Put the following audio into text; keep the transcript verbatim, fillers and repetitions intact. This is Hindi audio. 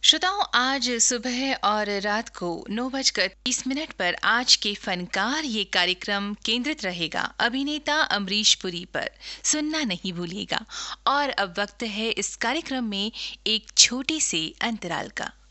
श्रोताओं, आज सुबह और रात को नौ बजकर तीस मिनट पर आज के फनकार ये कार्यक्रम केंद्रित रहेगा अभिनेता अमरीश पुरी पर। सुनना नहीं भूलिएगा। और अब वक्त है इस कार्यक्रम में एक छोटे से अंतराल का।